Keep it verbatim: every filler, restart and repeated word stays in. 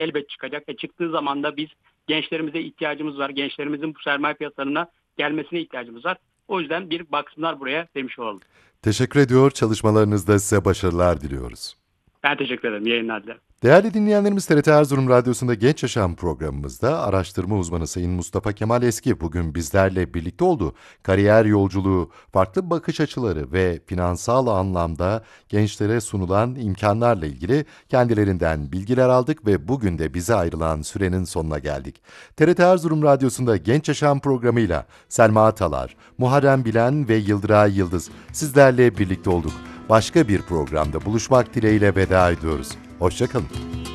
elbet çıkacak. E çıktığı zaman da biz gençlerimize ihtiyacımız var. Gençlerimizin bu sermaye piyasalarına gelmesine ihtiyacımız var. O yüzden bir baksınlar buraya demiş olalım. Teşekkür ediyor. Çalışmalarınızda size başarılar diliyoruz. Ben teşekkür ederim. İyi yayınlar dilerim. Değerli dinleyenlerimiz, T R T Erzurum Radyosu'nda Genç Yaşam programımızda araştırma uzmanı Sayın Mustafa Kemal Eski bugün bizlerle birlikte oldu. Kariyer yolculuğu, farklı bakış açıları ve finansal anlamda gençlere sunulan imkanlarla ilgili kendilerinden bilgiler aldık ve bugün de bize ayrılan sürenin sonuna geldik. T R T Erzurum Radyosu'nda Genç Yaşam programıyla Selma Atalar, Muharrem Bilen ve Yıldıray Yıldız sizlerle birlikte olduk. Başka bir programda buluşmak dileğiyle veda ediyoruz. Hoşça kalın.